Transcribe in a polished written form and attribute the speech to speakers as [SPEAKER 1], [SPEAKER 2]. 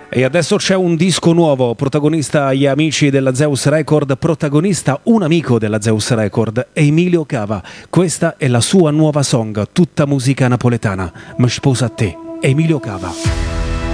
[SPEAKER 1] E adesso c'è un disco nuovo, protagonista gli amici della Zeus Record, protagonista un amico della Zeus Record, Emilio Cava. Questa è la sua nuova song, tutta musica napoletana. Mi sposa a te, Emilio Cava.